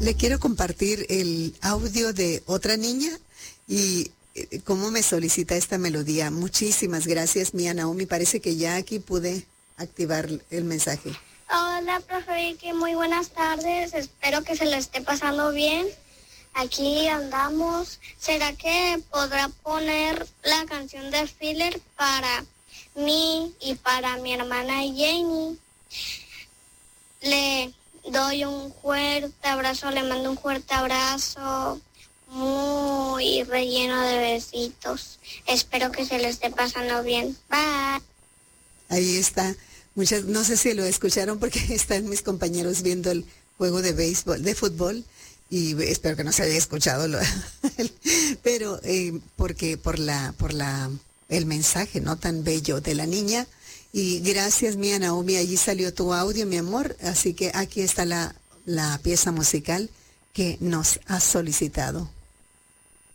le quiero compartir el audio de otra niña y cómo me solicita esta melodía. Muchísimas gracias, Mía Naomi. Parece que ya aquí pude activar el mensaje. Hola, profe Vicky, muy buenas tardes. Espero que se le esté pasando bien. Aquí andamos. ¿Será que podrá poner la canción de Filler para mí y para mi hermana Jenny? Le doy un fuerte abrazo, le mando un fuerte abrazo muy relleno de besitos. Espero que se le esté pasando bien. Bye. Ahí está. No sé si lo escucharon porque están mis compañeros viendo el juego de béisbol, de fútbol, y espero que no se haya escuchado pero porque por el mensaje no tan bello de la niña. Y gracias, Mía Naomi, allí salió tu audio, mi amor, así que aquí está la pieza musical que nos has solicitado.